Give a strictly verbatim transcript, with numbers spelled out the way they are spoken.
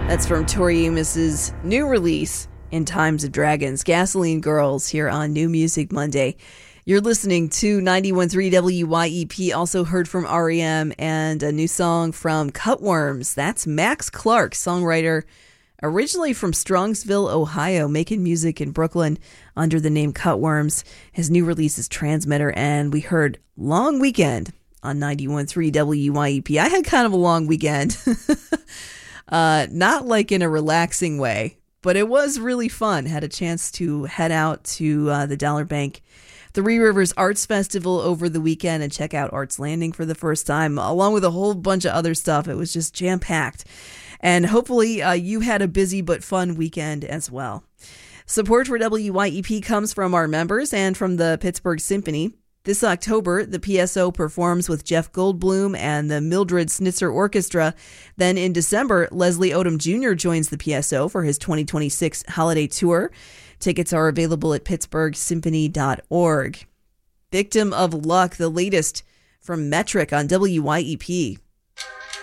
That's from Tori Amos' new release, In Times of Dragons, Gasoline Girls, here on New Music Monday. You're listening to ninety-one point three W Y E P, also heard from R E M, and a new song from Cutworms. That's Max Clark, songwriter, originally from Strongsville, Ohio, making music in Brooklyn under the name Cutworms. His new release is Transmitter, and we heard Long Weekend on ninety-one point three W Y E P. I had kind of a long weekend. uh, not like in a relaxing way, but it was really fun. Had a chance to head out to uh, the Dollar Bank Three Rivers Arts Festival over the weekend and check out Arts Landing for the first time, along with a whole bunch of other stuff. It was just jam-packed. And hopefully uh, you had a busy but fun weekend as well. Support for W Y E P comes from our members and from the Pittsburgh Symphony. This October, the P S O performs with Jeff Goldblum and the Mildred Snitzer Orchestra. Then in December, Leslie Odom Junior joins the P S O for his twenty twenty-six holiday tour. Tickets are available at pittsburgh symphony dot org. Victim of Luck, the latest from Metric on W Y E P.